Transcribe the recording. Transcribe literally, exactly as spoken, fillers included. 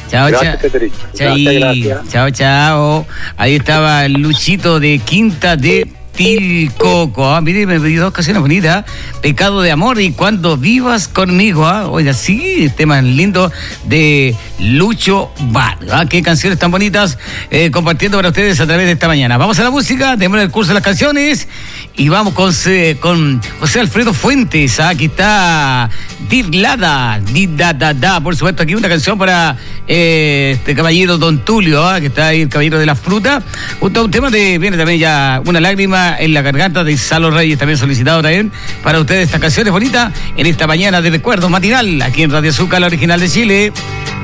Chao, gracias, chao. Federico. Chai, Gracias, gracias. chao, chao. Ahí estaba Luchito de Quinta de Tilcoco. Ah, mire, me pidió dos canciones bonitas. Pecado de amor y Cuando vivas conmigo. Ah, oiga, sí, temas lindos de Lucho Bar. Ah, qué canciones tan bonitas eh, compartiendo para ustedes a través de esta mañana. Vamos a la música, tenemos el curso de las canciones y vamos con, con José Alfredo Fuentes. Ah, aquí está Dirlada, Dida da da. Por supuesto, aquí una canción para eh, este caballero Don Tulio, ah, que está ahí, el caballero de la fruta. Un, un tema de, viene también ya Una lágrima en la garganta de Salo Reyes, también solicitado también para ustedes estas canciones bonitas en esta mañana de recuerdo matinal aquí en Radio Azúcar, la original de Chile.